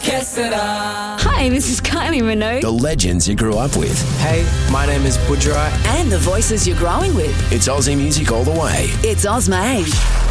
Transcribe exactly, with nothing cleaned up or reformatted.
¿Qué será? Hi, this is Kylie Minogue. The legends you grew up with. Hey, my name is Budrai. And the voices you're growing with. It's Aussie music all the way. It's Ozmade.